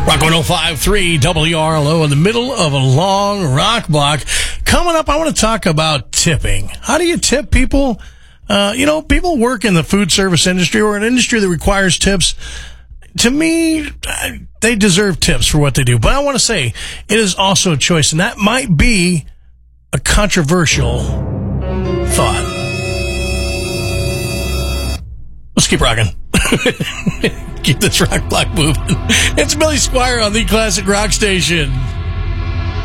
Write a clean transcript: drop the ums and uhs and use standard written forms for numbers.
Rock 105.3 WRLO in the middle of a long rock block. Coming up, I want to talk about tipping. How do you tip people? People work in the food service industry or an industry that requires tips. To me, they deserve tips for what they do. But I want to say it is also a choice, and that might be a controversial thought. Let's keep rocking. Keep this rock block moving. It's Billy Squire on the Classic Rock Station.